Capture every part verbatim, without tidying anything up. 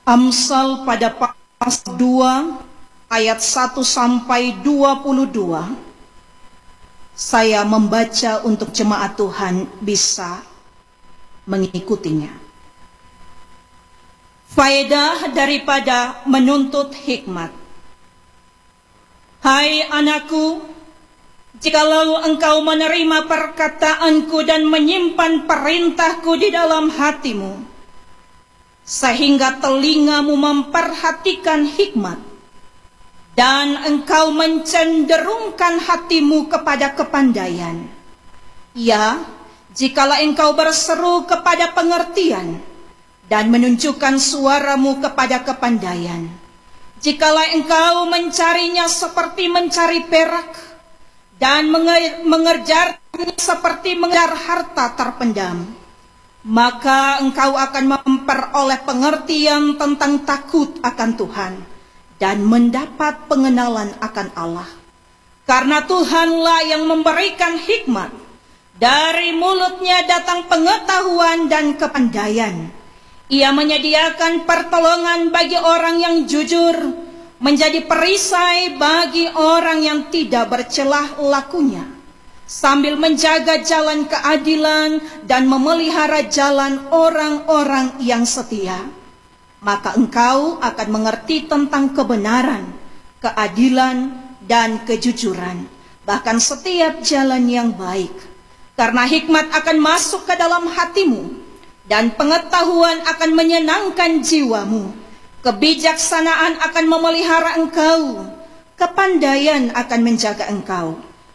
Amsal pada pasal dua ayat satu sampai dua puluh dua. Saya membaca untuk jemaat Tuhan bisa mengikutinya. Faedah daripada menuntut hikmat. Hai anakku, jikalau engkau menerima perkataanku dan menyimpan perintahku di dalam hatimu, sehingga telingamu memperhatikan hikmat, dan engkau mencenderungkan hatimu kepada kepandaian. Ya, jikalau engkau berseru kepada pengertian dan menunjukkan suaramu kepada kepandaian, jikalau engkau mencarinya seperti mencari perak dan mengejarnya seperti mengejar harta terpendam, maka engkau akan memperoleh pengertian tentang takut akan Tuhan dan mendapat pengenalan akan Allah. Karena Tuhanlah yang memberikan hikmat, dari mulutnya datang pengetahuan dan kepandaian. Ia menyediakan pertolongan bagi orang yang jujur, menjadi perisai bagi orang yang tidak bercelah lakunya, sambil menjaga jalan keadilan dan memelihara jalan orang-orang yang setia. Maka engkau akan mengerti tentang kebenaran, keadilan, dan kejujuran, bahkan setiap jalan yang baik. Karena hikmat akan masuk ke dalam hatimu, dan pengetahuan akan menyenangkan jiwamu. Kebijaksanaan akan memelihara engkau, kepandaian akan menjaga engkau,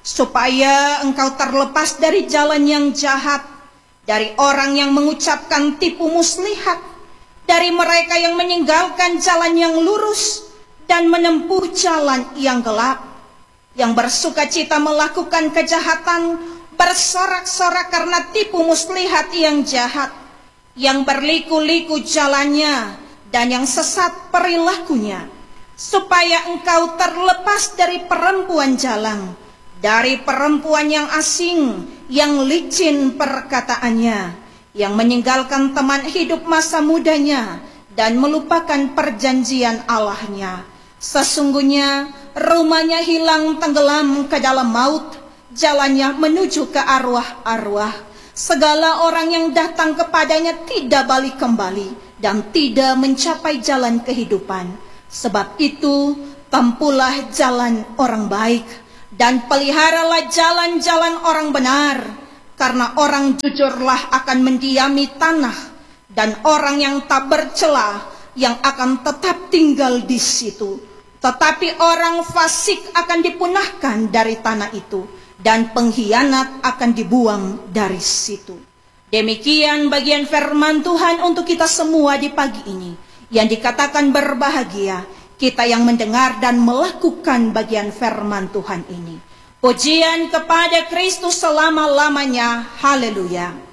supaya engkau terlepas dari jalan yang jahat, dari orang yang mengucapkan tipu muslihat, dari mereka yang meninggalkan jalan yang lurus dan menempuh jalan yang gelap, yang bersuka cita melakukan kejahatan, bersorak-sorak karena tipu muslihat yang jahat, yang berliku-liku jalannya dan yang sesat perilakunya, supaya engkau terlepas dari perempuan jalang, dari perempuan yang asing, yang licin perkataannya, yang meninggalkan teman hidup masa mudanya dan melupakan perjanjian Allahnya. Sesungguhnya rumahnya hilang tenggelam ke dalam maut, jalannya menuju ke arwah-arwah. Segala orang yang datang kepadanya tidak balik kembali dan tidak mencapai jalan kehidupan. Sebab itu, tempuhlah jalan orang baik dan peliharalah jalan-jalan orang benar. Karena orang jujurlah akan mendiami tanah, dan orang yang tak bercela yang akan tetap tinggal di situ. Tetapi orang fasik akan dipunahkan dari tanah itu, dan pengkhianat akan dibuang dari situ. Demikian bagian firman Tuhan untuk kita semua di pagi ini, yang dikatakan berbahagia kita yang mendengar dan melakukan bagian firman Tuhan ini. Pujian kepada Kristus selama-lamanya. Haleluya.